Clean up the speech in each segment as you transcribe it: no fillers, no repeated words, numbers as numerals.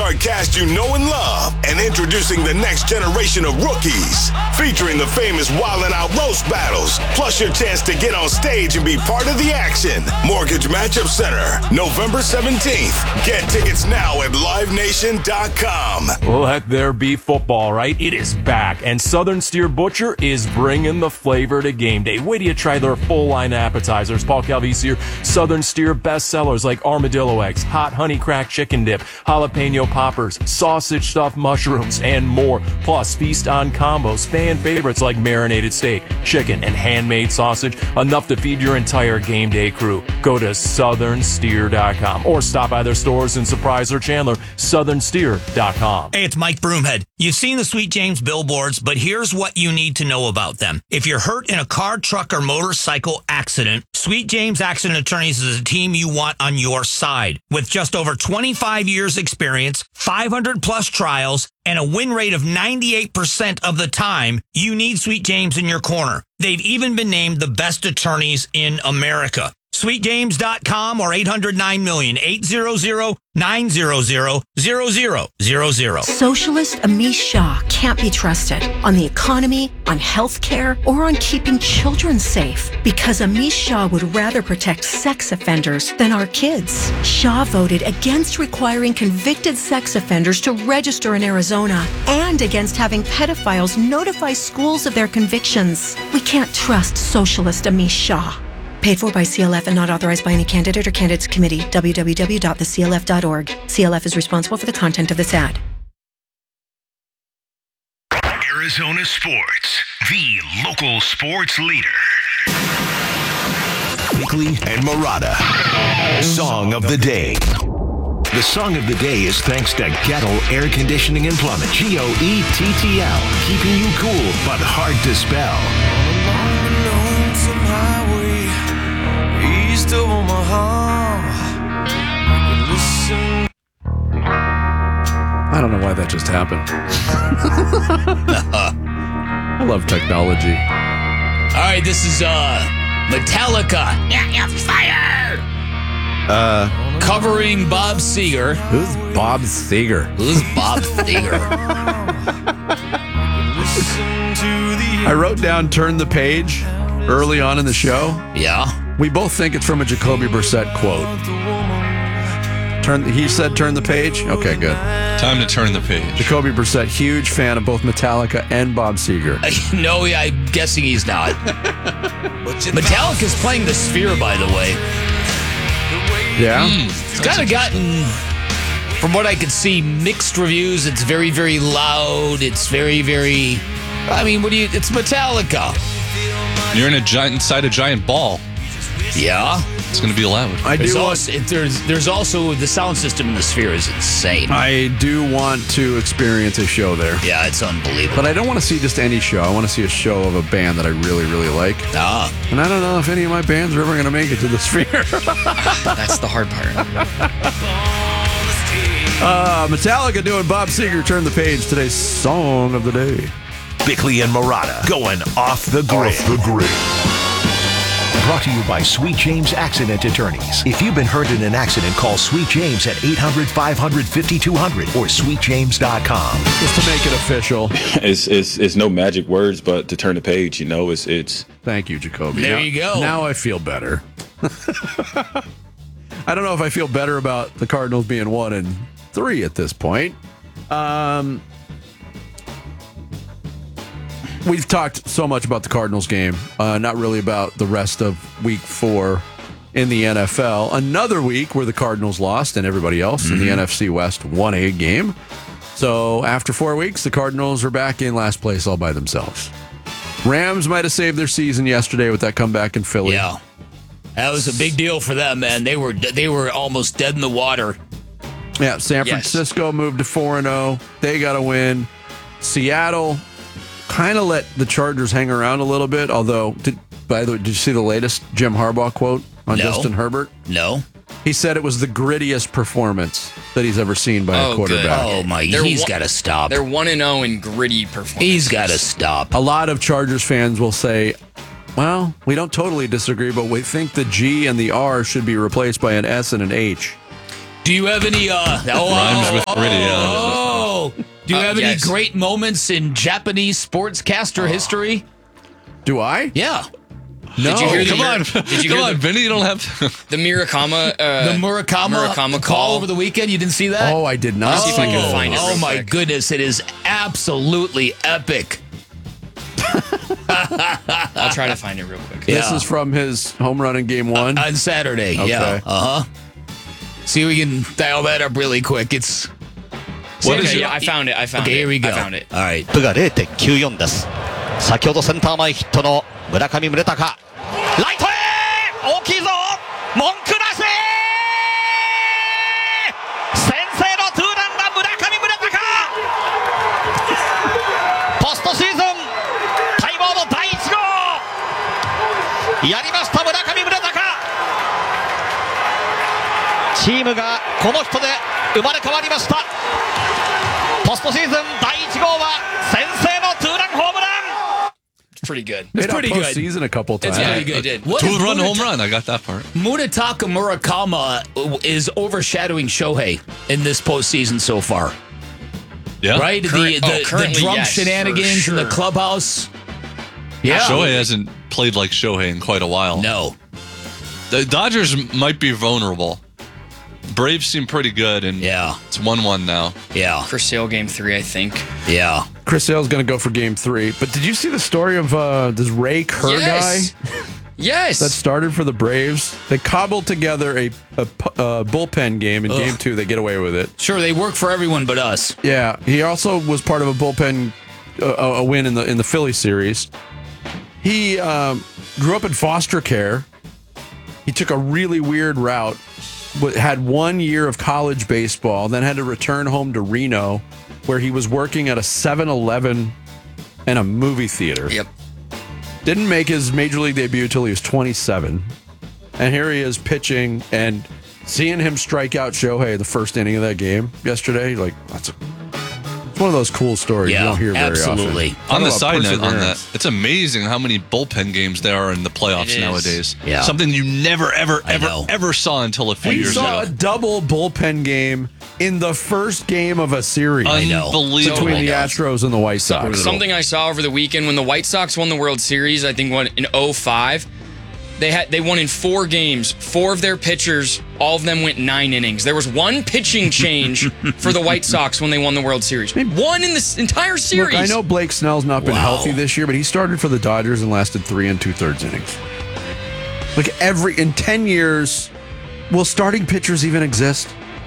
cast you know and love, and introducing the next generation of rookies. Featuring the famous Wildin' Out Roast battles, plus your chance to get on stage and be part of the action. Mortgage Matchup Center, November 17th. Get tickets now at livenation.com. Let there be football, right? It is back, and Southern Steer Butcher is bringing the flavor to game day. Wait till you try their full line appetizers. Paul Calvisi here. Southern Steer bestsellers like armadillo eggs, hot honey cracked chicken dip, jalapeno poppers, sausage stuffed mushrooms, and more. Plus, feast on combos, fan favorites like marinated steak, chicken, and handmade sausage. Enough to feed your entire game day crew. Go to southernsteer.com or stop by their stores in Surprise or Chandler. southernsteer.com. Hey, it's Mike Broomhead. You've seen the Sweet James billboards, but here's what you need to know about them. If you're hurt in a car, truck, or motorcycle accident, Sweet James Accident Attorneys is a team you want on your side. With just over 25 years experience, 500 plus trials, and a win rate of 98% of the time, you need Sweet James in your corner. They've even been named the best attorneys in America. SweetJames.com or 800-9-million, 800-900-0000. Socialist Amish Shah can't be trusted on the economy, on health care, or on keeping children safe because Amish Shah would rather protect sex offenders than our kids. Shah voted against requiring convicted sex offenders to register in Arizona and against having pedophiles notify schools of their convictions. We can't trust Socialist Amish Shah. Paid for by CLF and not authorized by any candidate or candidates committee. www.theclf.org. CLF is responsible for the content of this ad. Arizona Sports, the local sports leader. Bickley and Murata. Song of the Day. The song of the day is thanks to Gettle Air Conditioning and Plumbing. GOETTL. Keeping you cool, but hard to spell. East of Omaha. I don't know why that just happened. I love technology. All right, this is Metallica. Yeah, fire! Covering Bob Seger. Who's Bob Seger? Who's Bob Seger? I wrote down "Turn the Page" early on in the show. Yeah. We both think it's from a Jacoby Brissett quote. He said turn the page? Okay, good. Time to turn the page. Jacoby Brissett, huge fan of both Metallica and Bob Seger. No, I'm guessing he's not. Metallica's playing the Sphere, by the way. Yeah? It's kind of gotten, from what I could see, mixed reviews. It's very, very loud. It's very, very... it's Metallica. You're inside a giant ball. Yeah. It's going to be loud. There's also the sound system in the Sphere is insane. I do want to experience a show there. Yeah, it's unbelievable. But I don't want to see just any show. I want to see a show of a band that I really, really like. And I don't know if any of my bands are ever going to make it to the Sphere. That's the hard part. Metallica doing Bob Seger, Turn the Page, today's song of the day. Bickley and Murata going off the grid. Brought to you by Sweet James Accident Attorneys. If you've been hurt in an accident, call Sweet James at 800-500-5200 or sweetjames.com. Just to make it official. It's no magic words, but to turn the page, it's. Thank you, Jacoby. There you go. Now I feel better. I don't know if I feel better about the Cardinals being 1-3 at this point. We've talked so much about the Cardinals game, not really about the rest of week 4 in the NFL. Another week where the Cardinals lost and everybody else in the NFC West won a game. So after 4 weeks, the Cardinals are back in last place all by themselves. Rams might have saved their season yesterday with that comeback in Philly. Yeah. That was a big deal for them, man. They were almost dead in the water. Yeah, San Francisco moved to 4-0. They got a win. Seattle kind of let the Chargers hang around a little bit, although, by the way, did you see the latest Jim Harbaugh quote on Justin Herbert? No. He said it was the grittiest performance that he's ever seen by a quarterback. Good. Oh, my, he's got to stop. They're 1-0 in gritty performance. He's got to stop. A lot of Chargers fans will say, well, we don't totally disagree, but we think the G and the R should be replaced by an S and an H. Do you have any? Rhymes with gritty. Do you have any yes. great moments in Japanese sportscaster history? Do I? Yeah. No. Did you hear the Come on, Did you come hear on, Vinny. You don't have. the Murakama? The Murakama call over the weekend. You didn't see that? Oh, I did not. Let's see if I can find it Oh real my quick. goodness! It is absolutely epic. I'll try to find it real quick. This Yeah. is from his home run in game 1. On Saturday. Yeah. Okay. See if we can dial that up really quick. It's. Okay, yeah, I found it. Okay, here we go. I found it. All right. が 0.94 です。先ほどセンター前ヒットの村上宗隆。ライトへ大きいぞ文句なし先制のツーランは村上宗隆ポストシーズン待望の第1号やりました村上宗隆チームがこの人で生まれ変わりましたポストシーズン第1号は先制のツーランホームラン It's pretty good. It's pretty good. Postseason a couple times. It's Yeah, pretty good. they did. What is Two-run home run. I got that part. Munetaka Murakama is overshadowing Shohei in this postseason so far. Yeah. Right? The currently, drunk yes, shenanigans for in the sure. clubhouse. Yeah. Shohei hasn't played like Shohei in quite a while. No. The Dodgers might be vulnerable. Braves seem pretty good, and Yeah. it's 1-1 now. Yeah. For sale game 3, I think. Yeah. Chris Sale's going to go for game 3. But did you see the story of this Ray Kerr Yes. guy Yes. that started for the Braves? They cobbled together a bullpen game in game 2. They get away with it. Sure, they work for everyone but us. Yeah, he also was part of a bullpen a win in the Philly series. He grew up in foster care. He took a really weird route. Had 1 year of college baseball, then had to return home to Reno, where he was working at a 7-Eleven and a movie theater. Yep. Didn't make his major league debut till he was 27. And here he is pitching, and seeing him strike out Shohei the first inning of that game yesterday, like, it's one of those cool stories you don't hear very absolutely. often. On the Talk about side note on that, perseverance. it's amazing how many bullpen games there are in the playoffs It is. nowadays. Yeah. Something you never, ever, I ever, know. ever saw until a few We years saw a ago. double bullpen game in the first game of a series Unbelievable. between the Astros and the White Sox. Something I saw over the weekend when the White Sox won the World Series, I think in 2005, they won in 4 games. 4 of their pitchers, all of them went 9 innings. There was one pitching change for the White Sox when they won the World Series. One in this entire series. Look, I know Blake Snell's not been Wow. healthy this year, but he started for the Dodgers and lasted 3 2/3 innings. Like in 10 years, will starting pitchers even exist?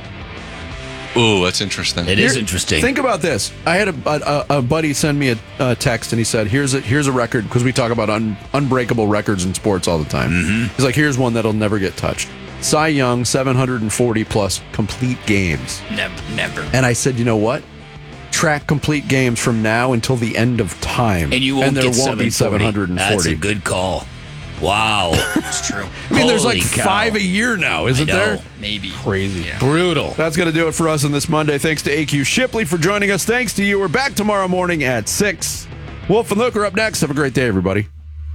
Ooh, that's interesting. It is interesting. Think about this. I had a buddy send me a text, and he said, "Here's a record," because we talk about unbreakable records in sports all the time. Mm-hmm. He's like, "Here's one that'll never get touched." Cy Young, 740 plus complete games. Never. And I said, you know what? Track complete games from now until the end of time, And you won't there get won't be 740. 740. That's a good call. Wow. It's true. I mean, there's like Holy cow. 5 a year now, isn't I know. there? Maybe. Crazy. Brutal. That's going to do it for us on this Monday. Thanks to AQ Shipley for joining us. Thanks to you. We're back tomorrow morning at 6. Wolf and Luke are up next. Have a great day, everybody.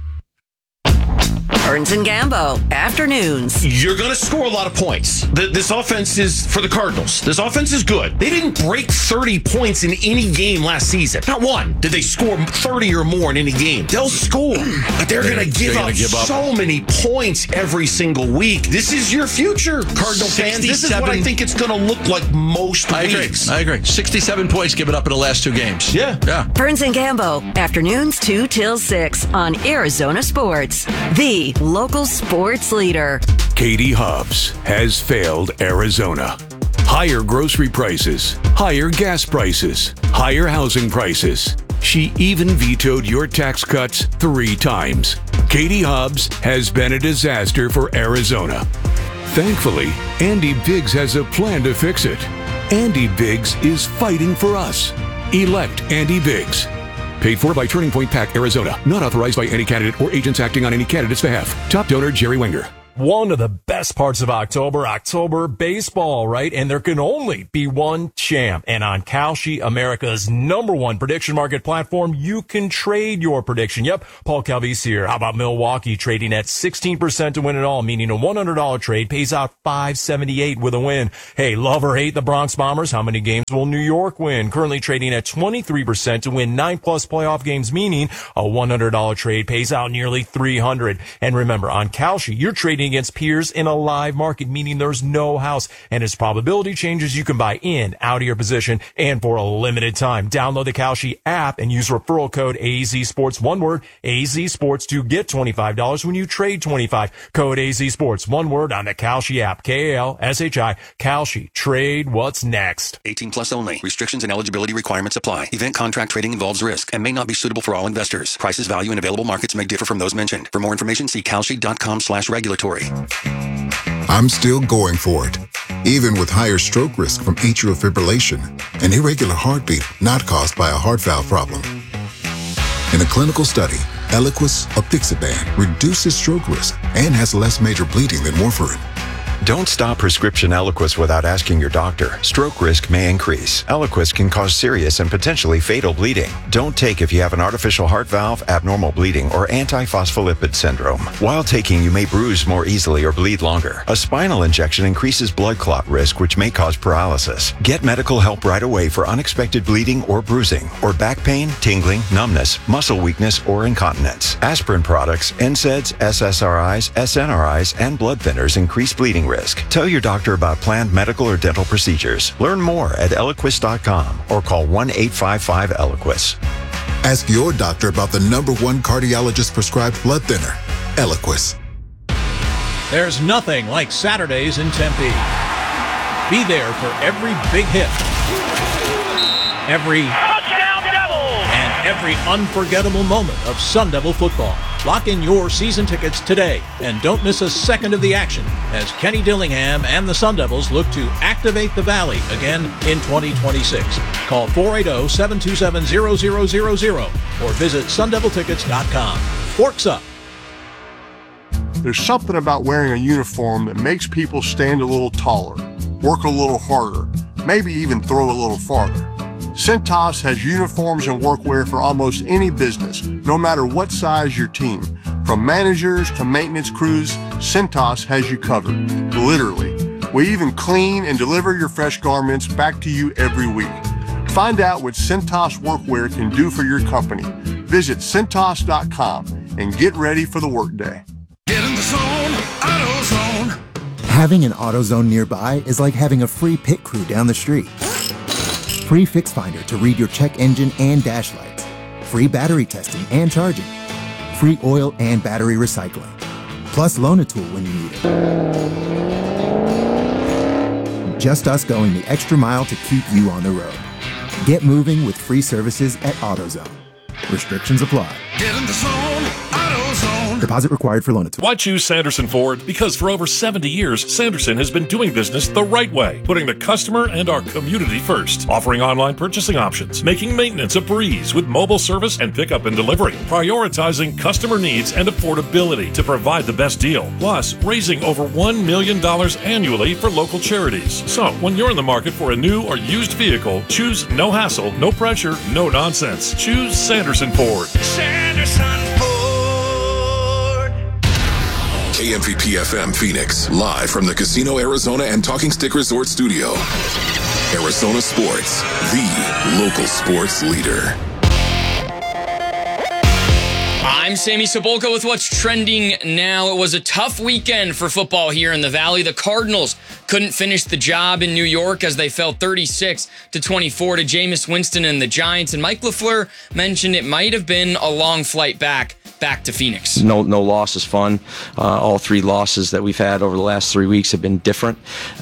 Burns and Gambo, afternoons. You're going to score a lot of points. This offense is, for the Cardinals, this offense is good. They didn't break 30 points in any game last season. Not one did they score 30 or more in any game. They'll score, but they're going to give up so many points every single week. This is your future, Cardinal fans. This is what I think it's going to look like most weeks. I agree. 67 points given up in the last 2 games. Yeah. Burns and Gambo, afternoons 2 till 6 on Arizona Sports, the local sports leader. Katie Hobbs has failed Arizona. Higher grocery prices, higher gas prices, higher housing prices. She even vetoed your tax cuts 3 times. Katie Hobbs has been a disaster for Arizona. Thankfully, Andy Biggs has a plan to fix it. Andy Biggs is fighting for us. Elect Andy Biggs. Paid for by Turning Point PAC, Arizona. Not authorized by any candidate or agents acting on any candidate's behalf. Top donor, Jerry Wenger. One of the best parts of October baseball, right? And there can only be one champ. And on Kalshi, America's #1 prediction market platform, you can trade your prediction. Yep, Paul Calvisi here. How about Milwaukee trading at 16% to win it all, meaning a $100 trade pays out $578 with a win. Hey, love or hate the Bronx Bombers? How many games will New York win? Currently trading at 23% to win 9+ playoff games, meaning a $100 trade pays out nearly $300. And remember, on Kalshi, you're trading against peers in a live market, meaning there's no house. And as probability changes, you can buy in, out of your position, and for a limited time. Download the Kalshi app and use referral code AZSports, one word, AZSports, to get $25 when you trade 25. Code AZSports, one word, on the Kalshi app. KALSHI, Kalshi. Trade what's next. 18 plus only. Restrictions and eligibility requirements apply. Event contract trading involves risk and may not be suitable for all investors. Prices, value, and available markets may differ from those mentioned. For more information, see kalshi.com/regulatory. I'm still going for it, even with higher stroke risk from atrial fibrillation, an irregular heartbeat not caused by a heart valve problem. In a clinical study, Eliquis apixaban reduces stroke risk and has less major bleeding than warfarin. Don't stop prescription Eliquis without asking your doctor. Stroke risk may increase. Eliquis can cause serious and potentially fatal bleeding. Don't take if you have an artificial heart valve, abnormal bleeding, or antiphospholipid syndrome. While taking, you may bruise more easily or bleed longer. A spinal injection increases blood clot risk, which may cause paralysis. Get medical help right away for unexpected bleeding or bruising, or back pain, tingling, numbness, muscle weakness, or incontinence. Aspirin products, NSAIDs, SSRIs, SNRIs, and blood thinners increase bleeding risk. Tell your doctor about planned medical or dental procedures. Learn more at Eliquis.com or call 1-855-ELIQUIS. Ask your doctor about the #1 cardiologist prescribed blood thinner, Eliquis. There's nothing like Saturdays in Tempe. Be there for every big hit, every touchdown Devils, and every unforgettable moment of Sun Devil football. Lock in your season tickets today and don't miss a second of the action as Kenny Dillingham and the Sun Devils look to activate the Valley again in 2026. Call 480-727-0000 or visit sundeviltickets.com. Forks up. There's something about wearing a uniform that makes people stand a little taller, work a little harder, maybe even throw a little farther. Cintas has uniforms and workwear for almost any business, no matter what size your team. From managers to maintenance crews, Cintas has you covered, literally. We even clean and deliver your fresh garments back to you every week. Find out what Cintas workwear can do for your company. Visit Cintas.com and get ready for the workday. Get in the zone, AutoZone. Having an AutoZone nearby is like having a free pit crew down the street. Free Fix Finder to read your check engine and dash lights. Free battery testing and charging. Free oil and battery recycling. Plus Loan-A-Tool when you need it. Just us going the extra mile to keep you on the road. Get moving with free services at AutoZone. Restrictions apply. Get in the zone, AutoZone. Deposit required for Loan-A-Tool. Why choose Sanderson Ford? Because for over 70 years, Sanderson has been doing business the right way, putting the customer and our community first, offering online purchasing options, making maintenance a breeze with mobile service and pickup and delivery, prioritizing customer needs and affordability to provide the best deal, plus raising over $1 million annually for local charities. So, when you're in the market for a new or used vehicle, choose no hassle, no pressure, no nonsense. Choose Sanderson Ford. Sanderson Ford. KMVP FM Phoenix, live from the Casino Arizona and Talking Stick Resort Studio. Arizona Sports, the local sports leader. I'm Sammy Cebulka with what's trending now. It was a tough weekend for football here in the Valley. The Cardinals couldn't finish the job in New York as they fell 36-24 to Jameis Winston and the Giants. And Mike LaFleur mentioned it might have been a long flight back to Phoenix. No loss is fun. All three losses that we've had over the last 3 weeks have been different.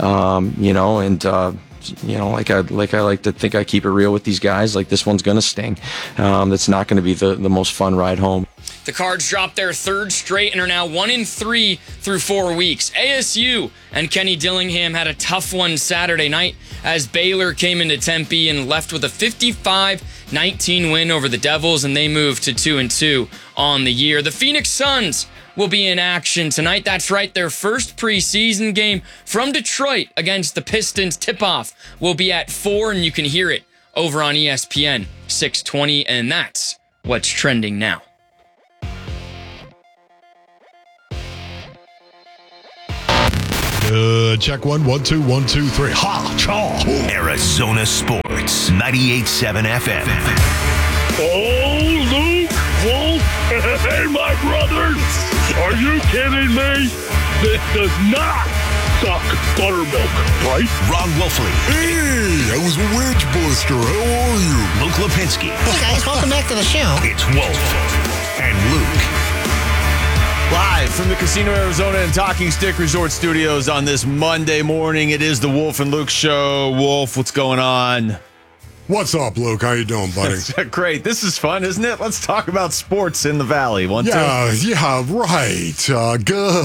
Like I like to think I keep it real with these guys. Like, this one's going to sting. That's not going to be the most fun ride home. The Cards dropped their third straight and are now 1-3 through 4 weeks. ASU and Kenny Dillingham had a tough one Saturday night as Baylor came into Tempe and left with a 55-19 win over the Devils, and they moved to 2-2 on the year. The Phoenix Suns will be in action tonight. That's right, their first preseason game from Detroit against the Pistons. Tip-off will be at 4, and you can hear it over on ESPN 620, and that's what's trending now. Check 1, 1, 2, 1, 2, 3. Ha! Chaw! Arizona Sports, 98.7 FM. Oh, Luke, Wolf, hey, my brothers. Are you kidding me? This does not suck buttermilk, right? Ron Wolfley. Hey, I was a wedge buster. How are you? Luke Lipinski. Hey, guys, welcome back to the show. It's Wolf and Luke. Live from the Casino Arizona and Talking Stick Resort Studios on this Monday morning, it is the Wolf and Luke Show. Wolf, what's going on? What's up, Luke? How you doing, buddy? Great. This is fun, isn't it? Let's talk about sports in the Valley. Yeah, right.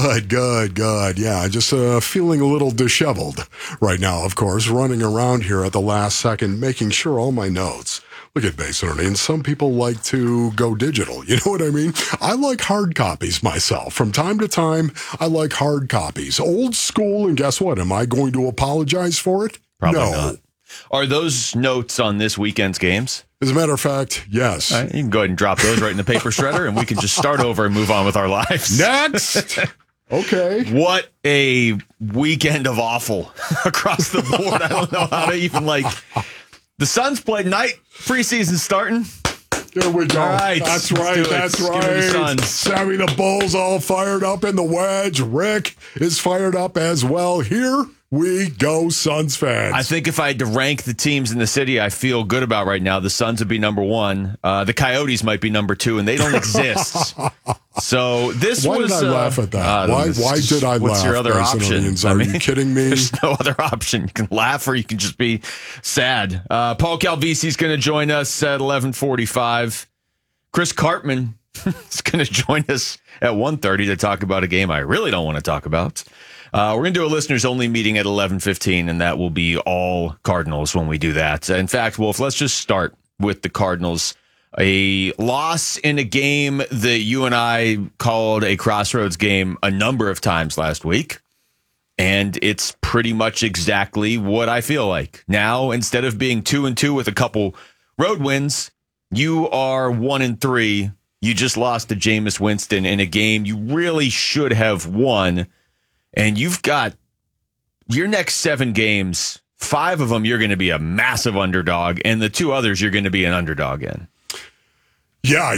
Good. Yeah, just feeling a little disheveled right now, of course, running around here at the last second, making sure all my notes look at Base Learning. And some people like to go digital. You know what I mean? I like hard copies myself. From time to time, I like hard copies. Old school, and guess what? Am I going to apologize for it? Probably no. not. Are those notes on this weekend's games? As a matter of fact, yes. All right, you can go ahead and drop those right in the paper shredder, and we can just start over and move on with our lives. Next! Okay. What a weekend of awful across the board. I don't know how to even, the Suns played tonight. Preseason starting. There we go. All right. That's right. That's Give me the right. Suns. Sammy the Bull's all fired up in the wedge. Rick is fired up as well. Here we go, Suns fans. I think if I had to rank the teams in the city I feel good about right now, the Suns would be number 1. The Coyotes might be number 2, and they don't exist. So this Why was. did I laugh at that? Why did I laugh? What's your other option? Are you kidding me? There's no other option. You can laugh or you can just be sad. Paul Calvisi is going to join us at 11:45. Chris Cartman is going to join us at 1:30 to talk about a game I really don't want to talk about. We're going to do a listeners-only meeting at 11:15, and that will be all Cardinals when we do that. In fact, Wolf, let's just start with the Cardinals. A loss in a game that you and I called a crossroads game a number of times last week, and it's pretty much exactly what I feel like. Now, instead of being 2-2 with a couple road wins, you are 1-3. You just lost to Jameis Winston in a game you really should have won. And you've got your next 7 games, 5 of them you're going to be a massive underdog, and the 2 others you're going to be an underdog in. Yeah,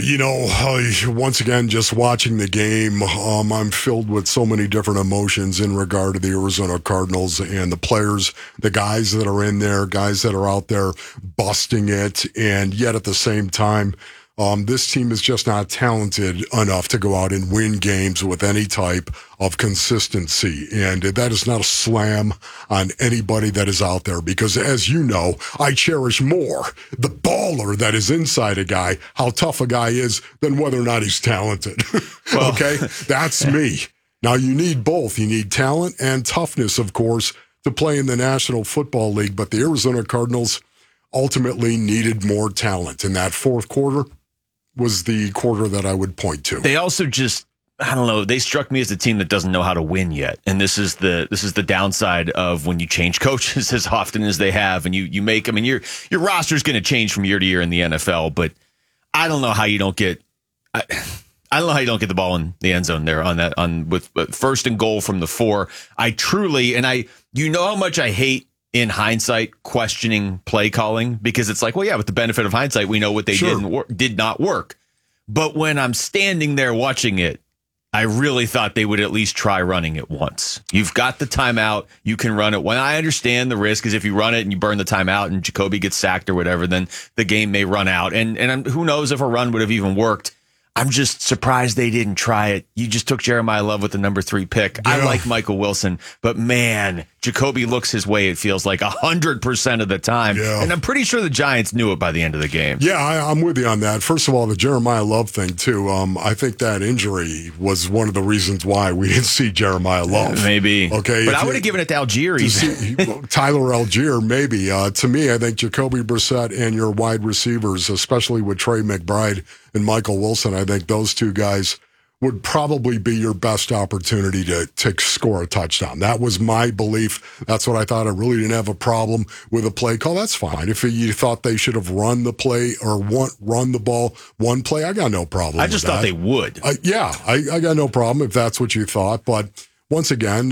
once again, just watching the game, I'm filled with so many different emotions in regard to the Arizona Cardinals and the players, the guys that are in there, guys that are out there busting it, and yet at the same time, this team is just not talented enough to go out and win games with any type of consistency. And that is not a slam on anybody that is out there, because as you know, I cherish more the baller that is inside a guy, how tough a guy is, than whether or not he's talented. Well, okay? That's me. Now, you need both. You need talent and toughness, of course, to play in the National Football League. But the Arizona Cardinals ultimately needed more talent. In that fourth quarter was the quarter that I would point to. They also just, I don't know, they struck me as a team that doesn't know how to win yet. And this is the downside of when you change coaches as often as they have, and you make, your roster is going to change from year to year in the NFL, but I don't know how you don't get I don't know how you don't get the ball in the end zone there with first and goal from the 4. I truly, you know how much I hate in hindsight questioning play calling, because it's like, well, yeah, with the benefit of hindsight, we know what they did not work. But when I'm standing there watching it, I really thought they would at least try running it once. You've got the timeout. You can run it. When I understand the risk is if you run it and you burn the timeout and Jacoby gets sacked or whatever, then the game may run out. And who knows if a run would have even worked. I'm just surprised they didn't try it. You just took Jeremiah Love with the number 3 pick. Yeah. I like Michael Wilson, but man, Jacoby looks his way, it feels like 100% of the time. Yeah. And I'm pretty sure the Giants knew it by the end of the game. Yeah, I'm with you on that. First of all, the Jeremiah Love thing, too. I think that injury was one of the reasons why we didn't see Jeremiah Love. Maybe. Okay. But I would have given it to Algier. Tyler Algier, maybe. To me, I think Jacoby Brissett and your wide receivers, especially with Trey McBride and Michael Wilson, I think those 2 guys would probably be your best opportunity to score a touchdown. That was my belief. That's what I thought. I really didn't have a problem with a play call. That's fine. If you thought they should have run the play or run the ball one play, I got no problem I just with thought that. they would. I got no problem if that's what you thought. But once again,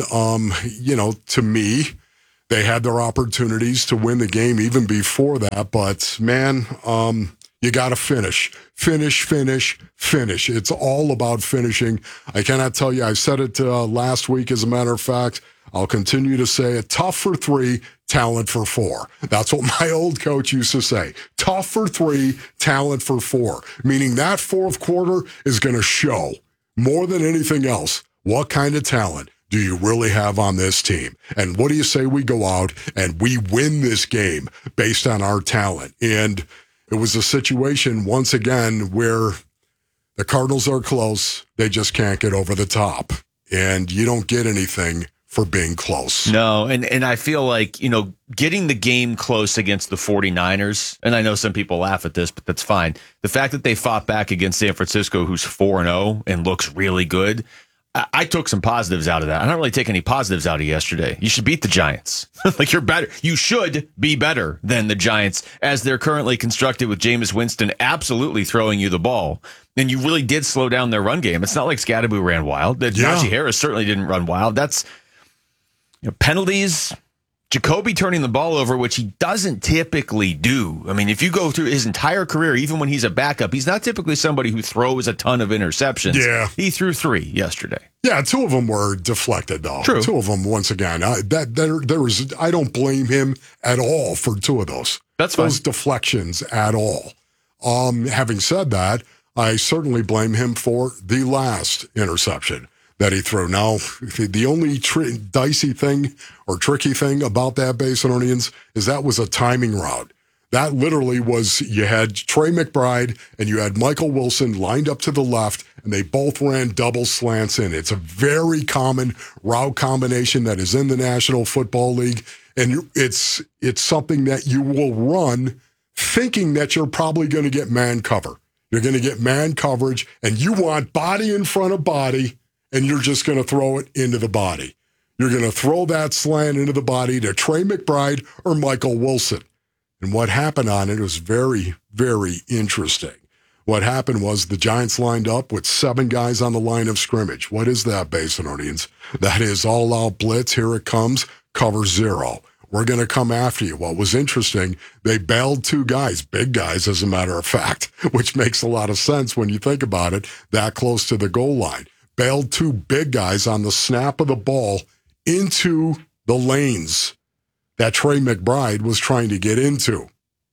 to me, they had their opportunities to win the game even before that. But, man, you got to finish. Finish. It's all about finishing. I cannot tell you. I said it last week, as a matter of fact. I'll continue to say it. Tough for 3, talent for 4. That's what my old coach used to say. Tough for 3, talent for 4. Meaning that fourth quarter is going to show, more than anything else, what kind of talent do you really have on this team? And what do you say we go out and we win this game based on our talent? And it was a situation, once again, where the Cardinals are close. They just can't get over the top. And you don't get anything for being close. No, and I feel like, getting the game close against the 49ers, and I know some people laugh at this, but that's fine. The fact that they fought back against San Francisco, who's 4-0 and looks really good, I took some positives out of that. I don't really take any positives out of yesterday. You should beat the Giants. You're better. You should be better than the Giants as they're currently constructed, with Jameis Winston absolutely throwing you the ball. And you really did slow down their run game. It's not like Scadaboo ran wild. Najee Harris certainly didn't run wild. That's penalties. Jacoby turning the ball over, which he doesn't typically do. I mean, if you go through his entire career, even when he's a backup, he's not typically somebody who throws a ton of interceptions. Yeah. He threw 3 yesterday. Yeah, 2 of them were deflected, though. True. 2 of them, once again. I don't blame him at all for 2 of those. That's fine. Those deflections at all. Having said that, I certainly blame him for the last interception that he threw. Now, the only dicey thing or tricky thing about that, Basinonians, is that was a timing route. That literally was, you had Trey McBride and you had Michael Wilson lined up to the left, and they both ran double slants in. It's a very common route combination that is in the National Football League, and it's something that you will run thinking that you're probably going to get man cover. You're going to get man coverage, and you want body in front of body, and you're just going to throw it into the body. You're going to throw that slant into the body to Trey McBride or Michael Wilson. And what happened on it was very, very interesting. What happened was the Giants lined up with 7 guys on the line of scrimmage. What is that, Basinonians? That is all-out blitz. Here it comes. Cover 0. We're going to come after you. What was interesting, they bailed 2 guys, big guys, as a matter of fact, which makes a lot of sense when you think about it, that close to the goal line. Bailed 2 big guys on the snap of the ball into the lanes that Trey McBride was trying to get into.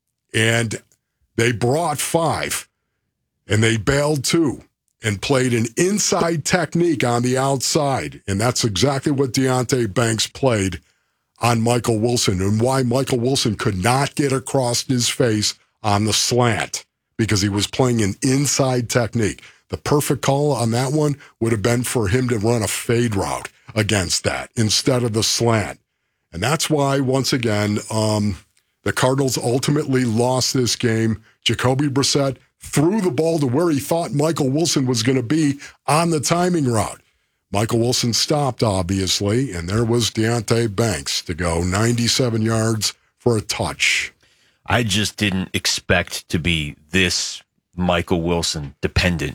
And they brought 5, and they bailed 2 and played an inside technique on the outside. And that's exactly what Deonte Banks played on Michael Wilson, and why Michael Wilson could not get across his face on the slant, because he was playing an inside technique. The perfect call on that one would have been for him to run a fade route against that instead of the slant. And that's why, once again, the Cardinals ultimately lost this game. Jacoby Brissett threw the ball to where he thought Michael Wilson was going to be on the timing route. Michael Wilson stopped, obviously, and there was Deonte Banks to go 97 yards for a touch. I just didn't expect to be this Michael Wilson dependent.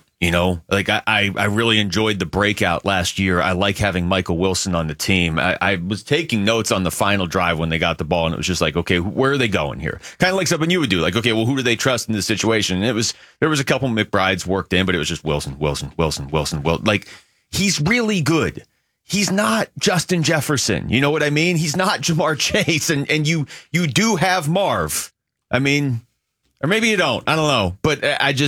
I really enjoyed the breakout last year. I like having Michael Wilson on the team. I was taking notes on the final drive when they got the ball, and it was just like, okay, where are they going here? Kind of like something you would do. Like, okay, well, who do they trust in this situation? And there was a couple McBrides worked in, but it was just Wilson. Like, he's really good. He's not Justin Jefferson. You know what I mean? He's not Jamar Chase, and you do have Marv. I mean, or maybe you don't. I don't know. But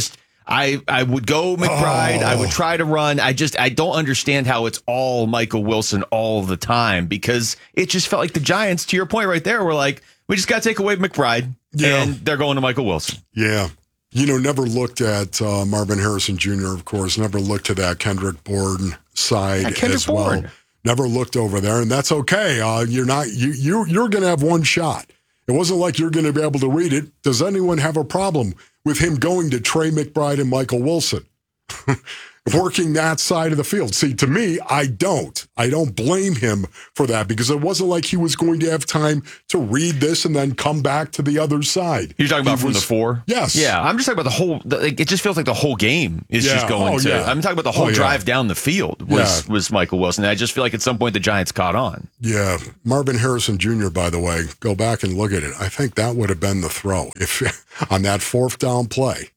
I would go McBride. I would try to run. I don't understand how it's all Michael Wilson all the time, because it just felt like the Giants, to your point right there, were like, we just got to take away McBride, and they're going to Michael Wilson. Yeah. Never looked at Marvin Harrison Jr., of course, never looked to that Kendrick Bourne side as well. Never looked over there, and that's okay. You're going to have one shot. It wasn't like you're going to be able to read it. Does anyone have a problem with him going to Trey McBride and Michael Wilson? working that side of the field. See, to me, I don't blame him for that because it wasn't like he was going to have time to read this and then come back to the other side. You're talking about from the 4? Yes. Yeah, I'm just talking about the whole, it just feels like the whole game is just going to, I'm talking about the whole drive down the field was Michael Wilson. And I just feel like at some point the Giants caught on. Yeah. Marvin Harrison Jr., by the way, go back and look at it. I think that would have been the throw. If on that fourth down play,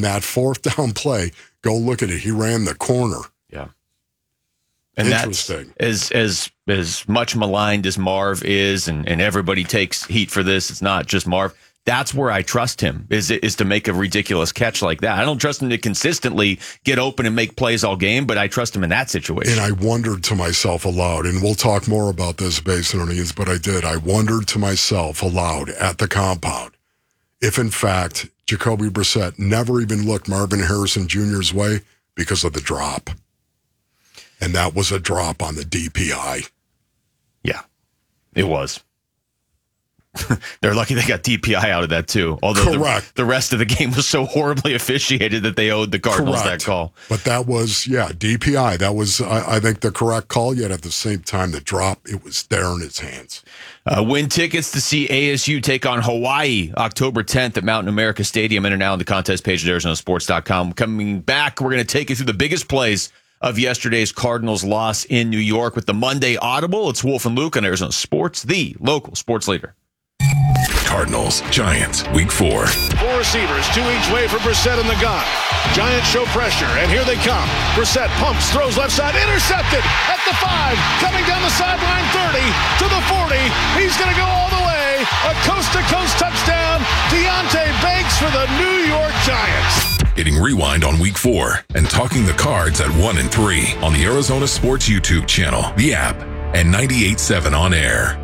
go look at it. He ran the corner. Yeah. And that's as much maligned as Marv is, and everybody takes heat for this. It's not just Marv. That's where I trust him, is to make a ridiculous catch like that. I don't trust him to consistently get open and make plays all game, but I trust him in that situation. And I wondered to myself aloud, and we'll talk more about this based on these, but I did. I wondered to myself aloud at the compound if, in fact, Jacoby Brissett never even looked Marvin Harrison Jr.'s way because of the drop. And that was a drop on the DPI. Yeah, it was. They're lucky they got DPI out of that, too. Although the rest of the game was so horribly officiated that they owed the Cardinals that call. But that was, DPI. That was, I think, the correct call, yet at the same time, the drop, it was there in his hands. Win tickets to see ASU take on Hawaii October 10th at Mountain America Stadium. In and out on the contest page at ArizonaSports.com. Coming back, we're going to take you through the biggest plays of yesterday's Cardinals loss in New York with the Monday Audible. It's Wolf and Luke on Arizona Sports, the local sports leader. Cardinals, Giants, Week 4. 4 receivers, 2 each way for Brissett in the gun. Giants show pressure, and here they come. Brissett pumps, throws left side, intercepted at the 5, coming down the sideline 30 to the 40. He's going to go all the way. A coast-to-coast touchdown. Deontay Banks for the New York Giants. Hitting rewind on Week 4 and talking the Cards at 1 and 3 on the Arizona Sports YouTube channel, the app, and 98.7 on air.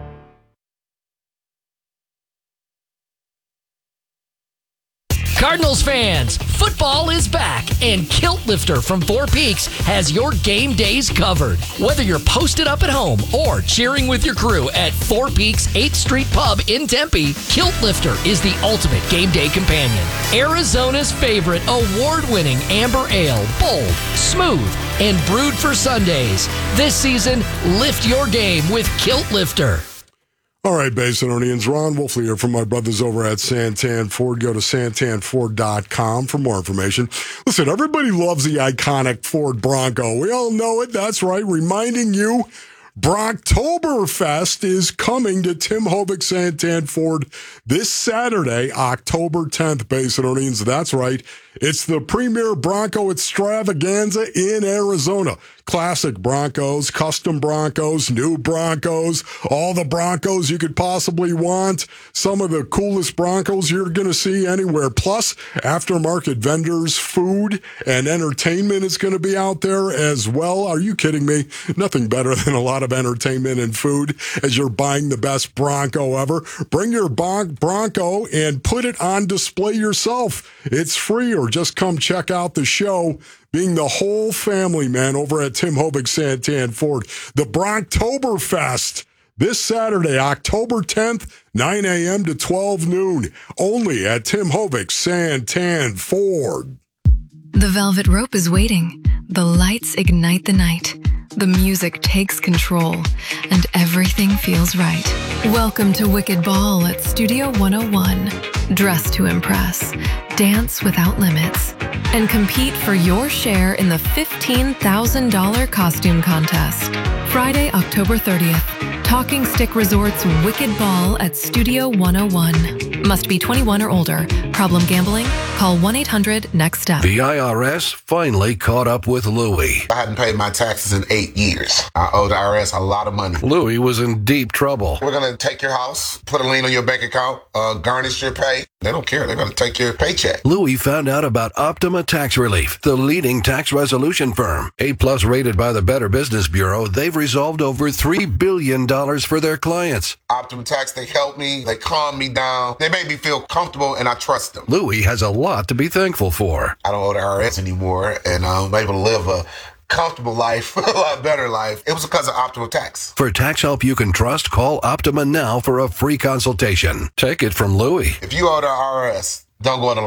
Cardinals fans, football is back, and Kilt Lifter from Four Peaks has your game days covered. Whether you're posted up at home or cheering with your crew at Four Peaks 8th Street Pub in Tempe, Kilt Lifter is the ultimate game day companion. Arizona's favorite award-winning amber ale, bold, smooth, and brewed for Sundays. This season, lift your game with Kilt Lifter. All right, Basinonians, Ron Wolfley here from my brothers over at Santan Ford. Go to santanford.com for more information. Listen, everybody loves the iconic Ford Bronco. We all know it. That's right. Reminding you, Brocktoberfest is coming to Tim Hovick Santan Ford this Saturday, October 10th, Basinonians. That's right. It's the premier Bronco extravaganza in Arizona. Classic Broncos, custom Broncos, new Broncos, all the Broncos you could possibly want. Some of the coolest Broncos you're going to see anywhere. Plus, aftermarket vendors, food, and entertainment is going to be out there as well. Are you kidding me? Nothing better than a lot of entertainment and food as you're buying the best Bronco ever. Bring your Bronco and put it on display yourself. It's free, or just come check out the show. Being the whole family, man, over at Tim Hovick Santan Ford. The Brocktoberfest this Saturday, October 10th, 9 a.m. to 12 noon. Only at Tim Hovick Santan Ford. The velvet rope is waiting. The lights ignite the night. The music takes control, and everything feels right. Welcome to Wicked Ball at Studio 101. Dress to impress, dance without limits, and compete for your share in the $15,000 costume contest. Friday, October 30th, Talking Stick Resort's Wicked Ball at Studio 101. Must be 21 or older. Problem gambling? Call 1-800-NEXT-STEP. The IRS finally caught up with Louie. I hadn't paid my taxes in 8 years. I owe the IRS a lot of money. Louie was in deep trouble. We're going to take your house, put a lien on your bank account, garnish your pay. They don't care. They're going to take your paycheck. Louie found out about Optima Tax Relief, the leading tax resolution firm. A+ rated by the Better Business Bureau, they've resolved over $3 billion for their clients. Optima Tax, they helped me. They calmed me down. They made me feel comfortable, and I trust them. Louie has a lot to be thankful for. I don't owe the IRS anymore, and I'm able to live a comfortable life, a lot better life. It was because of Optima Tax. For tax help you can trust, call Optima now for a free consultation. Take it from Louie. If you owe the IRS, don't go it alone.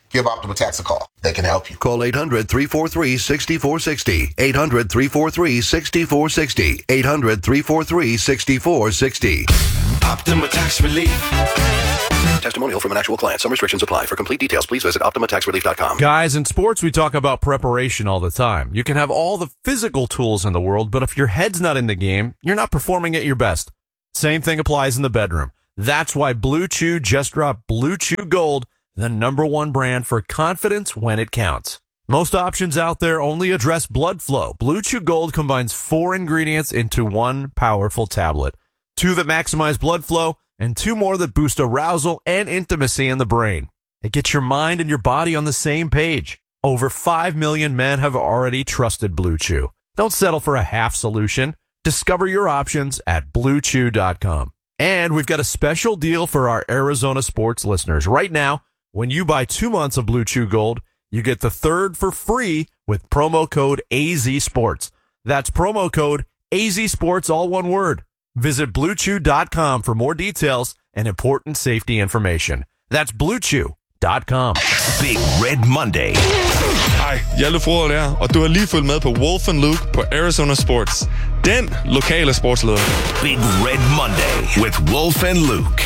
give Optima Tax a call. They can help you. Call 800-343-6460. 800-343-6460. 800-343-6460. Optima Tax Relief. Testimonial from an actual client. Some restrictions apply. For complete details, please visit OptimaTaxRelief.com. Guys, in sports, we talk about preparation all the time. You can have all the physical tools in the world, but if your head's not in the game, you're not performing at your best. Same thing applies in the bedroom. That's why Blue Chew just dropped Blue Chew Gold, the #1 brand for confidence when it counts. Most options out there only address blood flow. Blue Chew Gold combines 4 ingredients into one powerful tablet. 2 that maximize blood flow, and 2 more that boost arousal and intimacy in the brain. It gets your mind and your body on the same page. Over 5 million men have already trusted Blue Chew. Don't settle for a half solution. Discover your options at BlueChew.com. And we've got a special deal for our Arizona sports listeners. Right now, when you buy 2 months of Blue Chew Gold, you get the 3rd for free with promo code AZSports. That's promo code AZSports, all one word. Visit BlueChew.com for more details and important safety information. That's BlueChew.com. Big Red Monday. Hej, jeg er Lefroy her, og du har lige fulgt med på Wolf & Luke på Arizona Sports. Den lokale sportsleder. Big Red Monday with Wolf and Luke.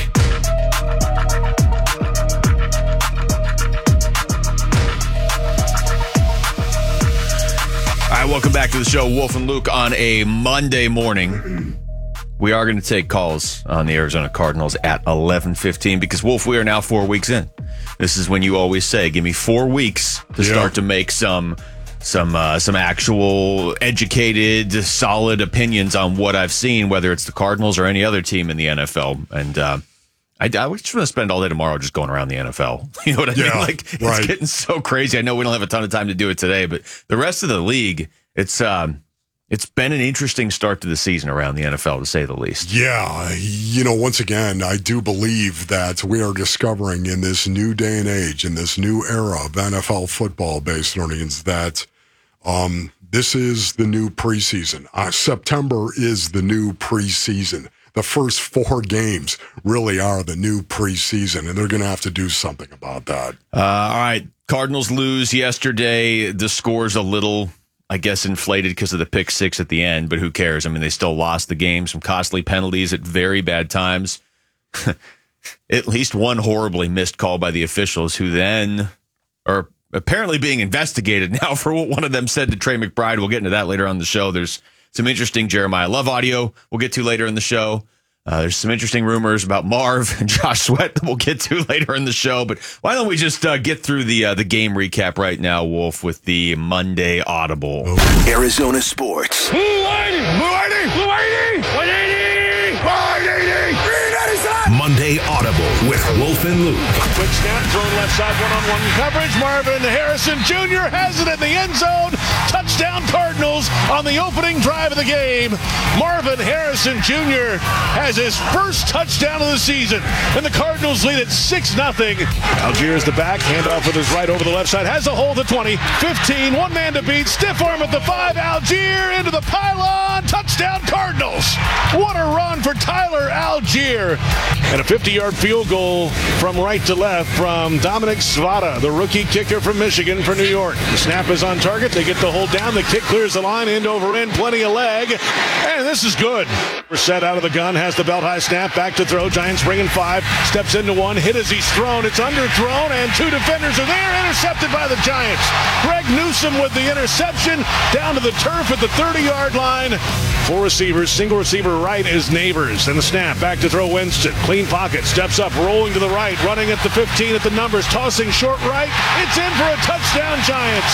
All right, welcome back to the show, Wolf and Luke, on a Monday morning. We are going to take calls on the Arizona Cardinals at 11:15 because, Wolf, we are now 4 weeks in. This is when you always say, give me 4 weeks to start to make some actual educated, solid opinions on what I've seen, whether it's the Cardinals or any other team in the NFL. And I just want to spend all day tomorrow just going around the NFL. You know what I mean? Like, it's getting so crazy. I know we don't have a ton of time to do it today, but the rest of the league, it's been an interesting start to the season around the NFL, to say the least. Yeah, once again, I do believe that we are discovering in this new day and age, in this new era of NFL football-based earnings, that this is the new preseason. September is the new preseason. The first 4 games really are the new preseason, and they're going to have to do something about that. All right, Cardinals lose yesterday. The score's a little, I guess, inflated because of the pick 6 at the end, but who cares? I mean, they still lost the game. Some costly penalties at very bad times. At least one horribly missed call by the officials, who then are apparently being investigated now for what one of them said to Trey McBride. We'll get into that later on in the show. There's some interesting Jeremiah Love audio we'll get to later in the show. There's some interesting rumors about Marv and Josh Sweat that we'll get to later in the show. But why don't we just get through the game recap right now, Wolf, with the Monday Audible. Arizona Sports. Blue 80! Blue 80! Blue 80! 180! 180! 397! Monday Audible with Wolf and Luke. Quick snap, thrown left side, one-on-one coverage. Marvin Harrison Jr. has it in the end zone. Touchdown Cardinals on the opening drive of the game. Marvin Harrison Jr. has his first touchdown of the season, and the Cardinals lead at 6-0. Algier is the back, handoff with his right over the left side, has a hole at the 20, 15, one man to beat, stiff arm at the 5, Algier into the pylon, touchdown Cardinals. What a run for Tyler Algier. And a 50-yard field goal from right to left from Dominic Svada, the rookie kicker from Michigan for New York. The snap is on target. They get the hold down. The kick clears the line, end over end, plenty of leg. And this is good. Brissett out of the gun, has the belt high snap, back to throw. Giants bringing 5, steps into 1, hit as he's thrown. It's underthrown, and 2 defenders are there, intercepted by the Giants. Greg Newsome with the interception, down to the turf at the 30-yard line. 4 receivers, single receiver right is Neighbors, and the snap, back to throw Winston. Clean pocket, steps up, rolling to the right, running at the 15 at the numbers, tossing short right. It's in for a touchdown, Giants.